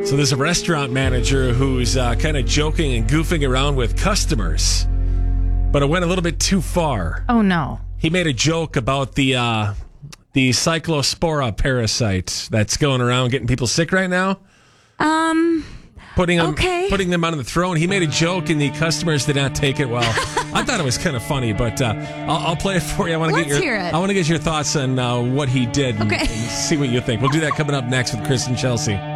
So there's a restaurant manager who's kind of joking and goofing around with customers, but it went a little bit too far. Oh, no. He made a joke about the cyclospora parasite that's going around getting people sick right now. Putting them on the throne. He made a joke, and the customers did not take it well. I thought it was kind of funny, but I'll play it for you. Let's hear it. I want to get your thoughts on what he did and see what you think. We'll do that coming up next with Chris and Chelsea.